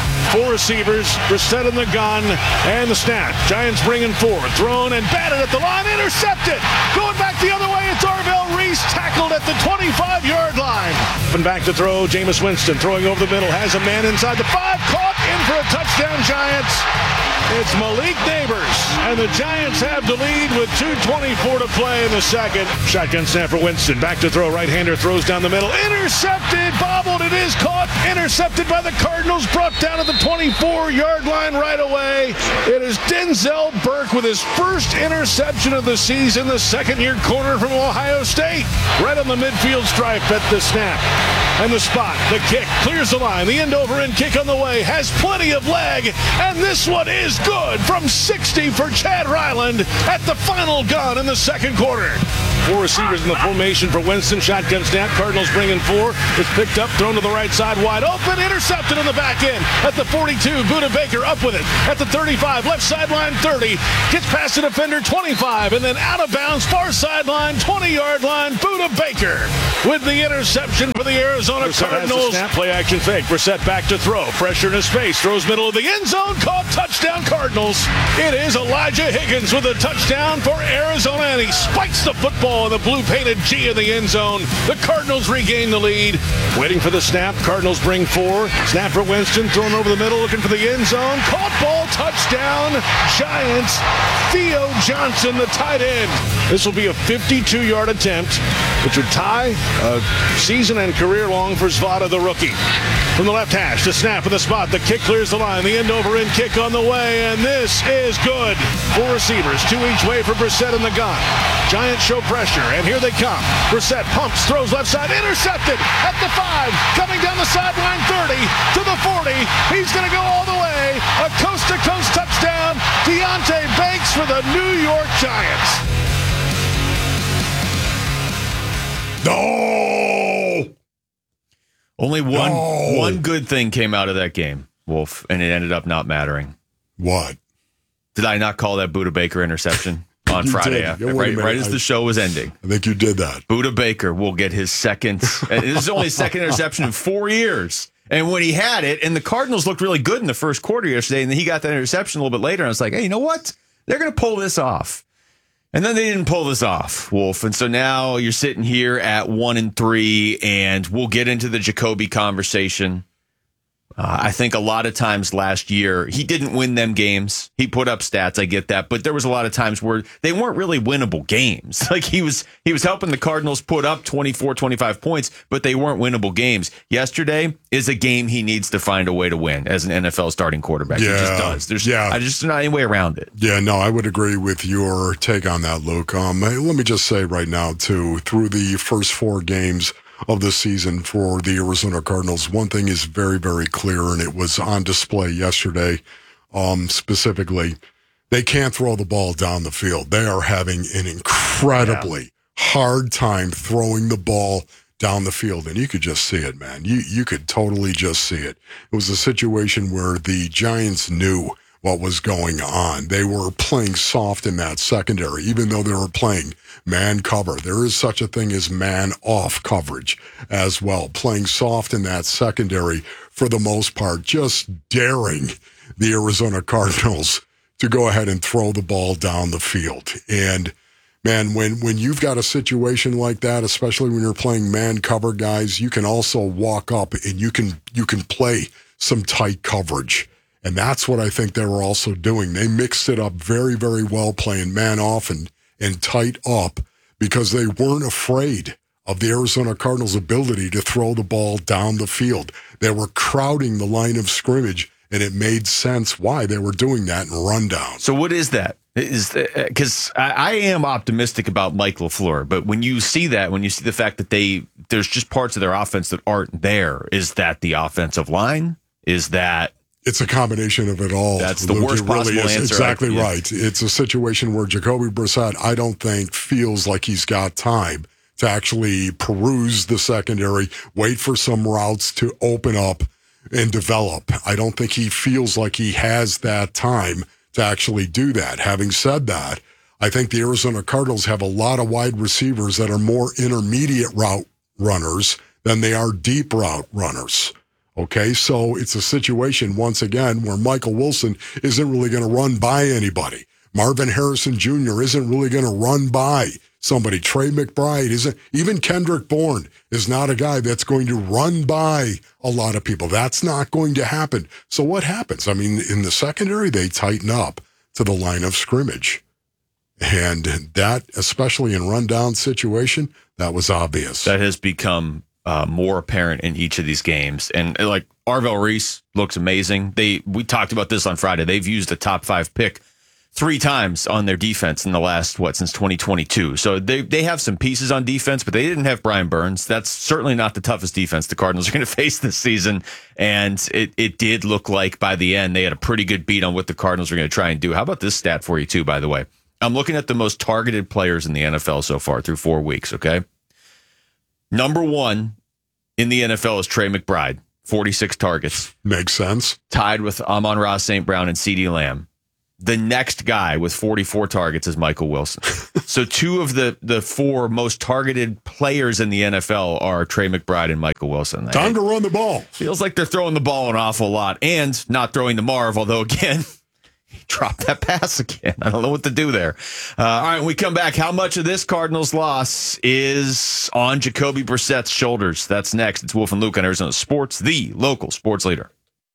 4 receivers, Brissett in the gun, and the snap. Giants bringing 4, thrown and batted at the line, intercepted. Going back the other way, it's Arvell Reese, tackled at the 25-yard line. And back to throw, Jameis Winston throwing over the middle, has a man inside the 5, caught in for a touchdown, Giants. It's Malik Neighbors, and the Giants have the lead with 2:24 to play in the second. Shotgun snap for Winston, back to throw, right-hander throws down the middle, intercepted, bobbled, it is caught, intercepted by the Cardinals, brought down at the 24-yard line right away. It is Denzel Burke with his first interception of the season, the second-year corner from Ohio State, right on the midfield stripe at the snap. And the spot, the kick, clears the line. The end-over-end kick on the way, has plenty of leg. And this one is good from 60 for Chad Ryland at the final gun in the second quarter. 4 receivers in the formation for Winston. Shotgun snap. Cardinals bringing 4. It's picked up, thrown to the right side, wide open, intercepted in the back end. At the 42, Buda Baker up with it. At the 35, left sideline 30. Gets past the defender 25, and then out of bounds, far sideline, 20-yard line. Buda Baker with the interception for the Arizona Cardinals. Snap, play action fake. Brissett back to throw. Pressure in his face. Throws middle of the end zone. Caught, touchdown Cardinals. It is Elijah Higgins with a touchdown for Arizona, and he spikes the football in the blue painted G in the end zone. The Cardinals regain the lead. Waiting for the snap. Cardinals bring 4. Snap for Winston. Thrown over the middle. Looking for the end zone. Caught ball. Touchdown. Giants. Theo Johnson, the tight end. This will be a 52-yard attempt, which would tie a season and career long for Zvada, the rookie. From the left hash, the snap of the spot. The kick clears the line. The end-over-end kick on the way, and this is good. 4 receivers, 2 each way for Brissett in the gun. Giants show pressure, and here they come. Brissett pumps, throws left side, intercepted at the 5, coming down the sideline 30 to the 40. He's going to go all the way. A coast-to-coast touchdown. Deontay Banks for the New York Giants. No! Only one good thing came out of that game, Wolf, and it ended up not mattering. What? Did I not call that Buda Baker interception on Friday? Right as the show was ending. I think you did that. Buda Baker will get his second. This is only his second interception in 4 years. And when he had it, and the Cardinals looked really good in the first quarter yesterday, and then he got that interception a little bit later, and I was like, hey, you know what? They're going to pull this off. And then they didn't pull this off, Wolf. And so now you're sitting here at 1-3, and we'll get into the Jacoby conversation. I think a lot of times last year, he didn't win them games. He put up stats, I get that. But there was a lot of times where they weren't really winnable games. Like he was helping the Cardinals put up 24, 25 points, but they weren't winnable games. Yesterday is a game he needs to find a way to win as an NFL starting quarterback. Yeah, he just does. There's not any way around it. Yeah, no, I would agree with your take on that, Luke. Let me just say right now, too, through the first 4 games of the season for the Arizona Cardinals, one thing is very, very clear, and it was on display yesterday specifically. They can't throw the ball down the field. They are having an incredibly hard time throwing the ball down the field, and you could just see it, man. You could totally just see it. It was a situation where the Giants knew what was going on. They were playing soft in that secondary, even though they were playing man cover. There is such a thing as man off coverage as well. Playing soft in that secondary for the most part, just daring the Arizona Cardinals to go ahead and throw the ball down the field. And man, when you've got a situation like that, especially when you're playing man cover guys, you can also walk up and you can play some tight coverage. And that's what I think they were also doing. They mixed it up very, very well, playing man off and tight up, because they weren't afraid of the Arizona Cardinals' ability to throw the ball down the field. They were crowding the line of scrimmage, and it made sense why they were doing that in rundown. So what is that? Because I am optimistic about Mike LaFleur, but when you see that, when you see the fact that there's just parts of their offense that aren't there, is that the offensive line? Is that... It's a combination of it all. That's the worst possible answer. Exactly right. It's a situation where Jacoby Brissett, I don't think, feels like he's got time to actually peruse the secondary, wait for some routes to open up and develop. I don't think he feels like he has that time to actually do that. Having said that, I think the Arizona Cardinals have a lot of wide receivers that are more intermediate route runners than they are deep route runners. Okay, so it's a situation, once again, where Michael Wilson isn't really going to run by anybody. Marvin Harrison Jr. isn't really going to run by somebody. Trey McBride isn't. Even Kendrick Bourne is not a guy that's going to run by a lot of people. That's not going to happen. So what happens? I mean, in the secondary, they tighten up to the line of scrimmage. And that, especially in rundown situation, that was obvious. That has become... more apparent in each of these games. And like Arvell Reese looks amazing. We talked about this on Friday. They've used a top 5 pick 3 times on their defense in the last, since 2022. So they have some pieces on defense, but they didn't have Brian Burns. That's certainly not the toughest defense the Cardinals are going to face this season. And it did look like by the end, they had a pretty good beat on what the Cardinals were going to try and do. How about this stat for you too, by the way? I'm looking at the most targeted players in the NFL so far through 4 weeks, okay? Number 1 in the NFL is Trey McBride, 46 targets. Makes sense. Tied with Amon-Ra St. Brown and CeeDee Lamb. The next guy with 44 targets is Michael Wilson. So 2 of the 4 most targeted players in the NFL are Trey McBride and Michael Wilson. Time to run the ball. Feels like they're throwing the ball an awful lot and not throwing to Marv, although, again, he dropped that pass again. I don't know what to do there. All right, when we come back, how much of this Cardinals loss is on Jacoby Brissett's shoulders? That's next. It's Wolf and Luke on Arizona Sports, the local sports leader.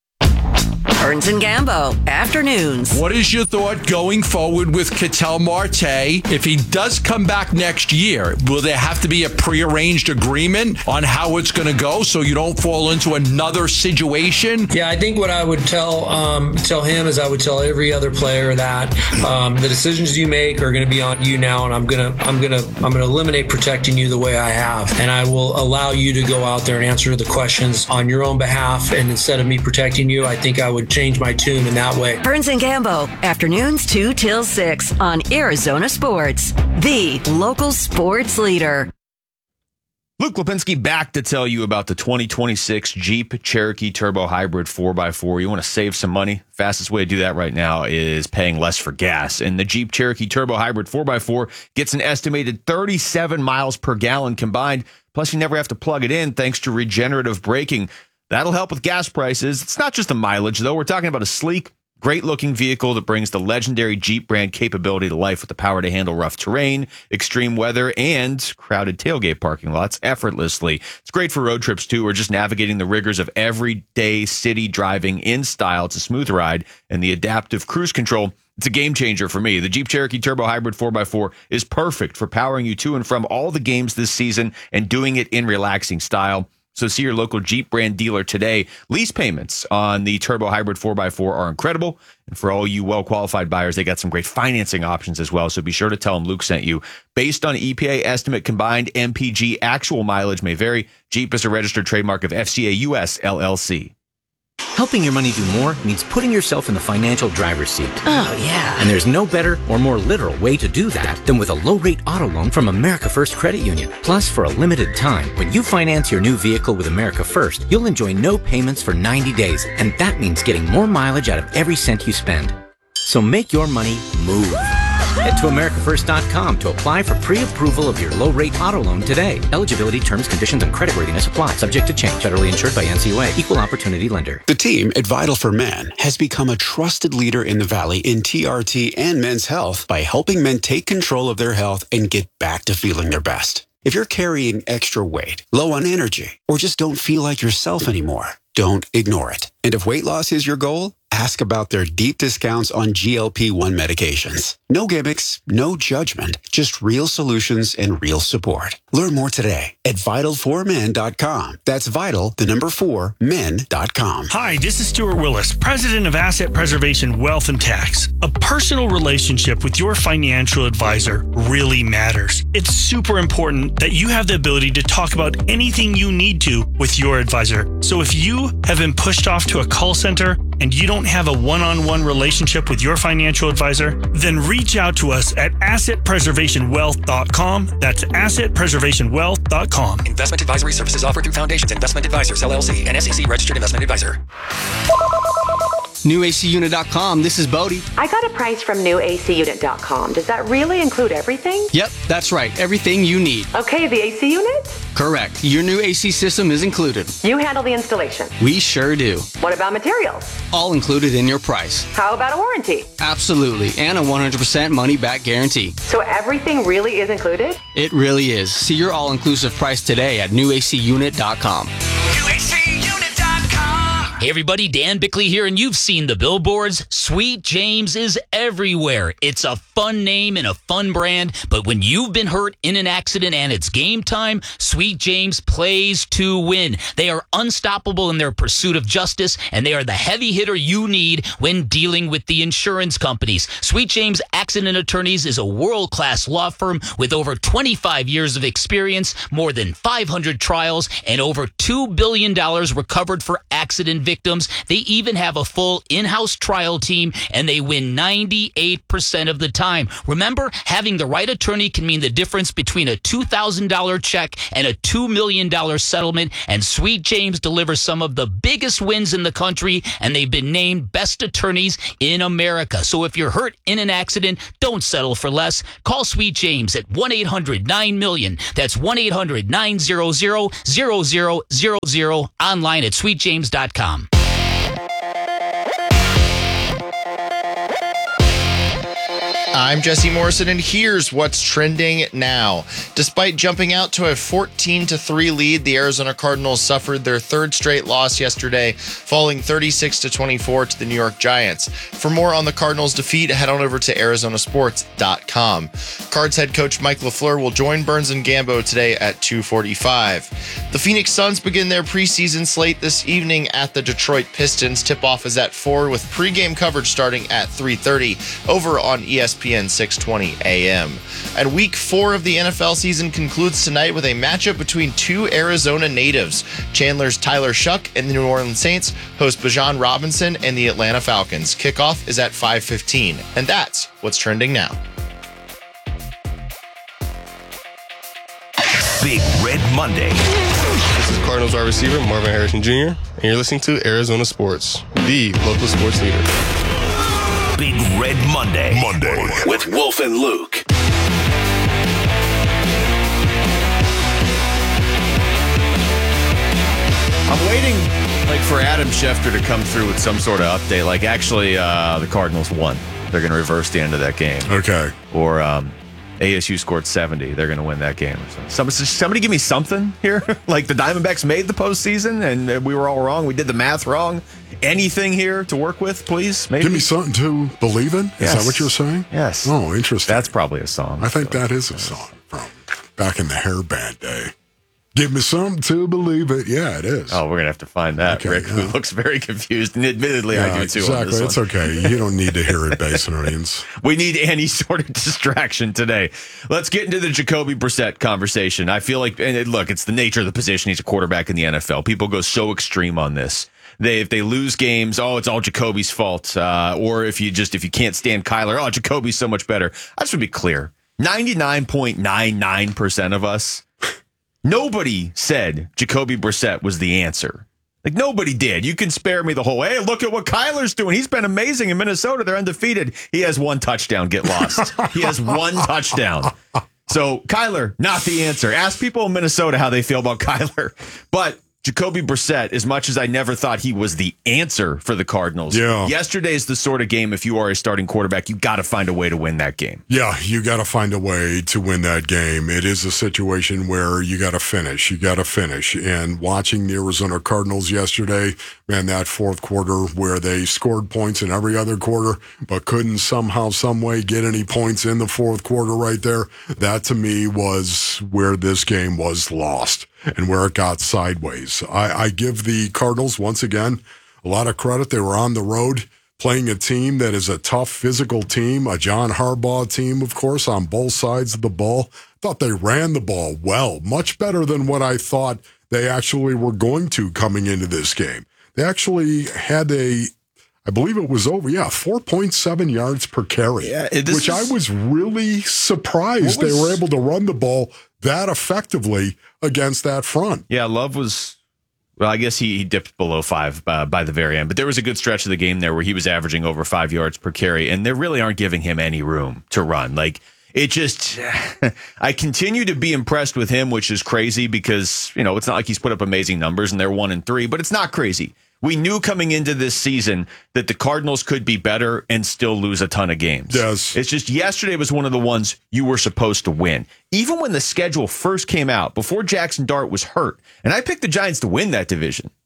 Burns and Gambo, afternoons. What is your thought going forward with Ketel Marte? If he does come back next year, will there have to be a prearranged agreement on how it's going to go so you don't fall into another situation? Yeah, I think what I would tell him is I would tell every other player that the decisions you make are going to be on you now, and I'm gonna eliminate protecting you the way I have, and I will allow you to go out there and answer the questions on your own behalf. And instead of me protecting you, I think I would change my tune in that way. Burns and Gambo, afternoons 2 till 6 on Arizona Sports, the local sports leader. Luke Lipinski back to tell you about the 2026 Jeep Cherokee Turbo Hybrid 4x4. You want to save some money? Fastest way to do that right now is paying less for gas. And the Jeep Cherokee Turbo Hybrid 4x4 gets an estimated 37 miles per gallon combined. Plus, you never have to plug it in thanks to regenerative braking. That'll help with gas prices. It's not just the mileage, though. We're talking about a sleek, great-looking vehicle that brings the legendary Jeep brand capability to life with the power to handle rough terrain, extreme weather, and crowded tailgate parking lots effortlessly. It's great for road trips, too, or just navigating the rigors of everyday city driving in style. It's a smooth ride, and the adaptive cruise control, it's a game changer for me. The Jeep Cherokee Turbo Hybrid 4x4 is perfect for powering you to and from all the games this season and doing it in relaxing style. So see your local Jeep brand dealer today. Lease payments on the Turbo Hybrid 4x4 are incredible. And for all you well-qualified buyers, they got some great financing options as well. So be sure to tell them Luke sent you. Based on EPA estimate, combined MPG actual mileage may vary. Jeep is a registered trademark of FCA US LLC. Helping your money do more means putting yourself in the financial driver's seat. Oh, yeah. And there's no better or more literal way to do that than with a low-rate auto loan from America First Credit Union. Plus, for a limited time, when you finance your new vehicle with America First, you'll enjoy no payments for 90 days. And that means getting more mileage out of every cent you spend. So make your money move. Head to AmericaFirst.com to apply for pre-approval of your low-rate auto loan today. Eligibility, terms, conditions, and creditworthiness apply. Subject to change. Federally insured by NCUA. Equal opportunity lender. The team at Vital for Men has become a trusted leader in the Valley in TRT and men's health by helping men take control of their health and get back to feeling their best. If you're carrying extra weight, low on energy, or just don't feel like yourself anymore, don't ignore it. And if weight loss is your goal, ask about their deep discounts on GLP-1 medications. No gimmicks, no judgment, just real solutions and real support. Learn more today at Vital4Men.com. That's Vital, the number 4, men.com. Hi, this is Stuart Willis, president of Asset Preservation Wealth and Tax. A personal relationship with your financial advisor really matters. It's super important that you have the ability to talk about anything you need to with your advisor. So if you have been pushed off to a call center and you don't have a one-on-one relationship with your financial advisor, then reach out to us at AssetPreservationWealth.com. That's AssetPreservationWealth.com. Investment advisory services offered through Foundations Investment Advisors, LLC, an SEC registered investment advisor. NewACUnit.com. This is Bodie. I got a price from NewACUnit.com. Does that really include everything? Yep, that's right. Everything you need. Okay, the AC unit? Correct. Your new AC system is included. You handle the installation? We sure do. What about materials? All included in your price. How about a warranty? Absolutely. And a 100% money-back guarantee. So everything really is included? It really is. See your all-inclusive price today at NewACUnit.com. NewACUnit.com. Hey everybody, Dan Bickley here, and you've seen the billboards. Sweet James is everywhere. It's a fun name and a fun brand, but when you've been hurt in an accident and it's game time, Sweet James plays to win. They are unstoppable in their pursuit of justice, and they are the heavy hitter you need when dealing with the insurance companies. Sweet James Accident Attorneys is a world-class law firm with over 25 years of experience, more than 500 trials, and over $2 billion recovered for accident victims. They even have a full in-house trial team, and they win 98% of the time. Remember, having the right attorney can mean the difference between a $2,000 check and a $2 million settlement, and Sweet James delivers some of the biggest wins in the country, and they've been named best attorneys in America. So if you're hurt in an accident, don't settle for less. Call Sweet James at 1-800-9-MILLION. That's 1-800-900-0000, online at sweetjames.com. I'm Jesse Morrison, and here's what's trending now. Despite jumping out to a 14-3 lead, the Arizona Cardinals suffered their third straight loss yesterday, falling 36-24 to the New York Giants. For more on the Cardinals' defeat, head on over to ArizonaSports.com. Cards head coach Mike LaFleur will join Burns and Gambo today at 2:45. The Phoenix Suns begin their preseason slate this evening at the Detroit Pistons. Tip-off is at 4 with pregame coverage starting at 3:30 over on ESPN 620 AM. And week 4 of the NFL season concludes tonight with a matchup between two Arizona natives. Chandler's Tyler Shuck and the New Orleans Saints host Bijan Robinson and the Atlanta Falcons. Kickoff is at 5:15. And that's what's trending now. Big Red Monday. This is Cardinals wide receiver Marvin Harrison Jr., and you're listening to Arizona Sports, the local sports leader. Big Red Monday. With Wolf and Luke. I'm waiting for Adam Schefter to come through with some sort of update. Actually, the Cardinals won. They're going to reverse the end of that game. Okay. Or ASU scored 70. They're going to win that game. Somebody give me something here. The Diamondbacks made the postseason, and we were all wrong. We did the math wrong. Anything here to work with, please? Maybe. Give me something to believe in? Is that what you're saying? Yes. Oh, interesting. That's probably a song. I think that is a song from back in the hair band day. Give me something to believe it. Yeah, it is. Oh, we're going to have to find that. Okay, Rick, who looks very confused. And admittedly, I do too. Exactly. It's okay. You don't need to hear it, Basinarians. We need any sort of distraction today. Let's get into the Jacoby Brissett conversation. I feel like, and look, it's the nature of the position. He's a quarterback in the NFL. People go so extreme on this. If they lose games, it's all Jacoby's fault. Or if you can't stand Kyler, Jacoby's so much better. I just want to be clear. 99.99% of us, nobody said Jacoby Brissett was the answer. Nobody did. You can spare me the whole, hey, look at what Kyler's doing. He's been amazing in Minnesota. They're undefeated. He has one touchdown. Get lost. He has one touchdown. So Kyler, not the answer. Ask people in Minnesota how they feel about Kyler. But Jacoby Brissett, as much as I never thought he was the answer for the Cardinals, yesterday's the sort of game, if you are a starting quarterback, you got to find a way to win that game. Yeah, you got to find a way to win that game. It is a situation where you got to finish. And watching the Arizona Cardinals yesterday, man, that fourth quarter where they scored points in every other quarter, but couldn't somehow, some way get any points in the fourth quarter right there, that to me was where this game was lost and where it got sideways. I give the Cardinals, once again, a lot of credit. They were on the road playing a team that is a tough physical team, a John Harbaugh team, of course, on both sides of the ball. Thought they ran the ball well, much better than what I thought they actually were going to coming into this game. They actually had I believe it was over, 4.7 yards per carry, which I was really surprised they were able to run the ball that effectively against that front. Yeah, Love was, well, I guess he dipped below 5 by the very end, but there was a good stretch of the game there where he was averaging over 5 yards per carry, and they really aren't giving him any room to run. It just, I continue to be impressed with him, which is crazy because, it's not like he's put up amazing numbers and they're 1-3, but it's not crazy. We knew coming into this season that the Cardinals could be better and still lose a ton of games. Yes. It's just yesterday was one of the ones you were supposed to win. Even when the schedule first came out, before Jackson Dart was hurt, and I picked the Giants to win that division.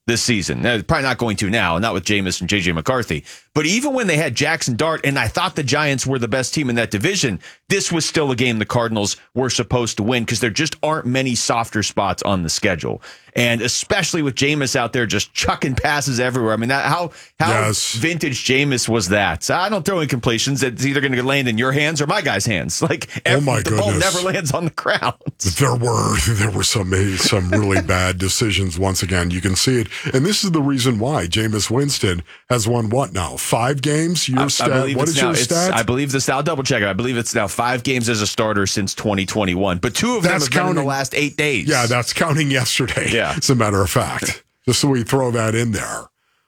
this season. They're probably not going to now, not with Jameis and J.J. McCarthy. But even when they had Jackson Dart, and I thought the Giants were the best team in that division, this was still a game the Cardinals were supposed to win because there just aren't many softer spots on the schedule. And especially with Jameis out there just chucking passes everywhere. I mean, how vintage Jameis was that? So I don't throw in completions. It's either going to land in your hands or my guy's hands. Like, the ball never lands on the ground. There were some really bad decisions once again. You can see it. And this is the reason why Jameis Winston has won what now? 5 games? Your stat? What is your stat? I believe this. I'll double check it. I believe it's now 5 games as a starter since 2021. But 2 of them have been in the last 8 days. Yeah, that's counting yesterday. Yeah. As a matter of fact. Just so we throw that in there.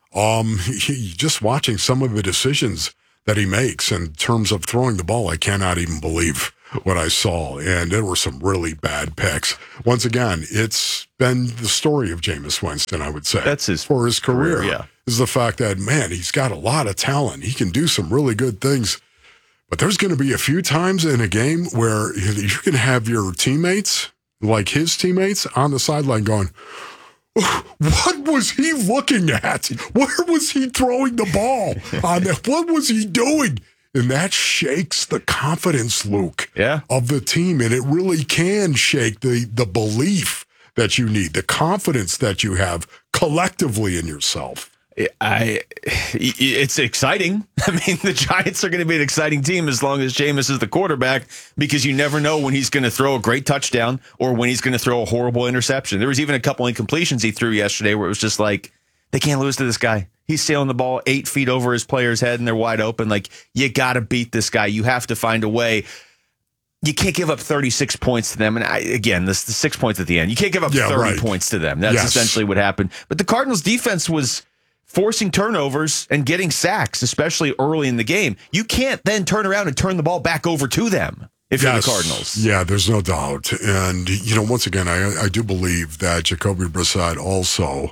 Just watching some of the decisions that he makes in terms of throwing the ball, I cannot even believe what I saw. And there were some really bad picks. Once again, it's been the story of Jameis Winston, I would say. That's his for his career. Yeah. Is the fact that, man, he's got a lot of talent. He can do some really good things. But there's going to be a few times in a game where you're going to have your teammates, like his teammates, on the sideline going, what was he looking at? Where was he throwing the ball? What was he doing? And that shakes the confidence, Luke, of the team. And it really can shake the belief that you need, the confidence that you have collectively in yourself. It's exciting. I mean, the Giants are going to be an exciting team as long as Jameis is the quarterback, because you never know when he's going to throw a great touchdown or when he's going to throw a horrible interception. There was even a couple incompletions he threw yesterday where it was just like, they can't lose to this guy. He's sailing the ball 8 feet over his player's head and they're wide open. Like, you got to beat this guy. You have to find a way. You can't give up 36 points to them. And again, the 6 points at the end. You can't give up 30 points to them. That's essentially what happened. But the Cardinals defense was forcing turnovers and getting sacks, especially early in the game. You can't then turn around and turn the ball back over to them if you're the Cardinals. Yeah, there's no doubt. And, once again, I do believe that Jacoby Brissett also,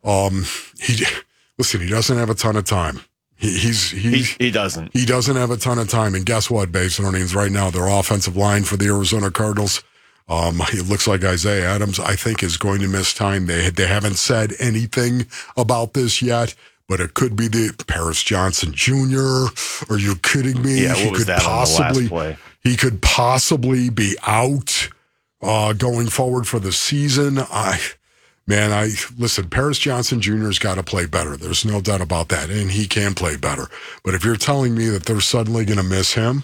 he doesn't have a ton of time. He doesn't. He doesn't have a ton of time. And guess what, Babes and Earnings? Right now, their offensive line for the Arizona Cardinals, it looks like Isaiah Adams, I think, is going to miss time. They haven't said anything about this yet, but it could be the Paris Johnson Jr. Are you kidding me? Yeah, what was that on the last play? He could possibly be out going forward for the season. Listen, Paris Johnson Jr.'s got to play better. There's no doubt about that, and he can play better. But if you're telling me that they're suddenly going to miss him,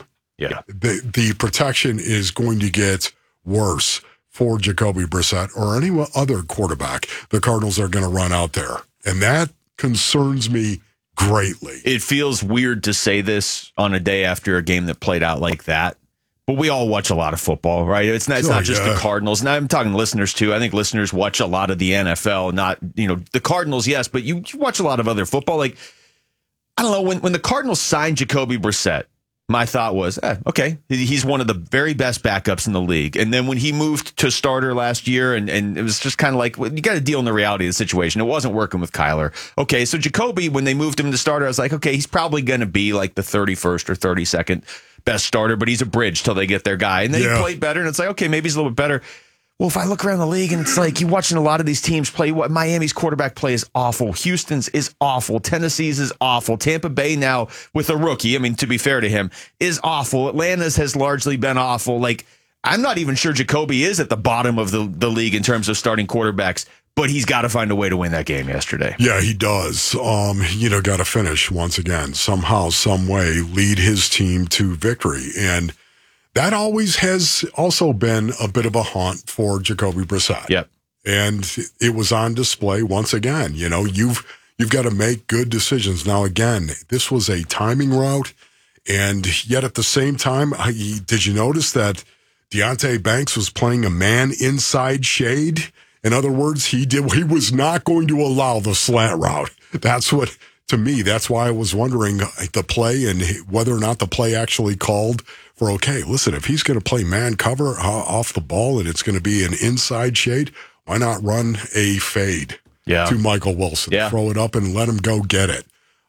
the protection is going to get worse for Jacoby Brissett or any other quarterback the Cardinals are going to run out there. And that concerns me greatly. It feels weird to say this on a day after a game that played out like that, but we all watch a lot of football, right? It's not just the Cardinals. Now I'm talking listeners too. I think listeners watch a lot of the NFL, not, the Cardinals, yes, but you watch a lot of other football. Like, I don't know, when the Cardinals signed Jacoby Brissett, my thought was, okay, he's one of the very best backups in the league. And then when he moved to starter last year, and it was just kind of like, you got to deal in the reality of the situation. It wasn't working with Kyler. Okay, so Jacoby, when they moved him to starter, I was like, okay, he's probably going to be like the 31st or 32nd best starter, but he's a bridge till they get their guy. And then he played better, and it's like, okay, maybe he's a little bit better. Well, if I look around the league and it's like you're watching a lot of these teams play, Miami's quarterback play is awful. Houston's is awful. Tennessee's is awful. Tampa Bay now with a rookie, I mean, to be fair to him, is awful. Atlanta's has largely been awful. Like, I'm not even sure Jacoby is at the bottom of the league in terms of starting quarterbacks, but he's got to find a way to win that game yesterday. Yeah, he does. Got to finish once again, somehow, some way, lead his team to victory. And that always has also been a bit of a haunt for Jacoby Brissett. Yep. And it was on display once again. You've got to make good decisions. Now, again, this was a timing route, and yet at the same time, did you notice that Deonte Banks was playing a man inside shade? In other words, he was not going to allow the slant route. That's what, to me, that's why I was wondering the play and whether or not the play actually called for, okay, listen, if he's going to play man cover off the ball and it's going to be an inside shade, why not run a fade to Michael Wilson? Yeah. Throw it up and let him go get it.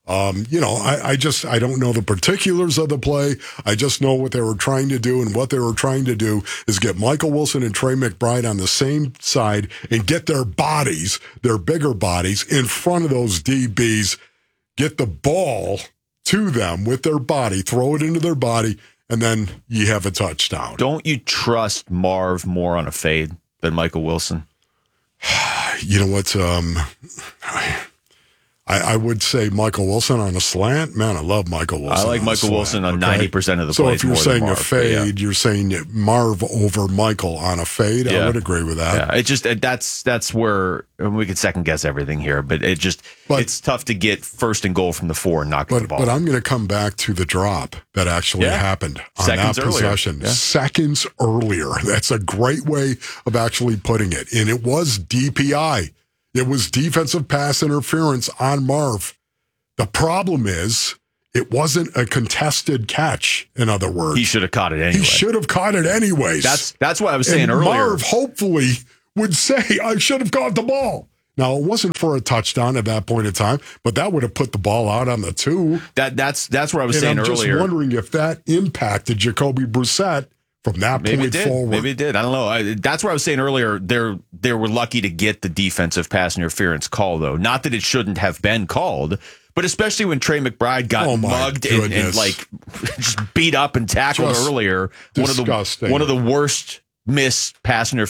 I don't know the particulars of the play. I just know what they were trying to do, and what they were trying to do is get Michael Wilson and Trey McBride on the same side and get their bodies, their bigger bodies, in front of those DBs, get the ball to them with their body, throw it into their body, and then you have a touchdown. Don't you trust Marv more on a fade than Michael Wilson? You know what? I would say Michael Wilson on a slant. Man, I love Michael Wilson. I like Michael Wilson on 90% of the plays. So if you're more than saying Marv, a fade, you're saying Marv over Michael on a fade. Yeah. I would agree with that. Yeah, it just that's where we could second guess everything here, but it's tough to get first and goal from the 4 and knock the ball. But I'm going to come back to the drop that actually happened on Seconds that earlier. possession. Yeah. Seconds earlier. That's a great way of actually putting it. And it was DPI. It was defensive pass interference on Marv. The problem is it wasn't a contested catch, in other words. He should have caught it anyway. He should have caught it anyways. That's what I was saying earlier. Marv hopefully would say, I should have caught the ball. Now, it wasn't for a touchdown at that point in time, but that would have put the ball out on the 2. That's where I was saying earlier. I'm just wondering if that impacted Jacoby Brissett from that point forward. Maybe it did. I don't know. That's where I was saying earlier. They were lucky to get the defensive pass interference call, though. Not that it shouldn't have been called, but especially when Trey McBride got mugged and like just beat up and tackled earlier. Disgusting. One of the worst missed pass interference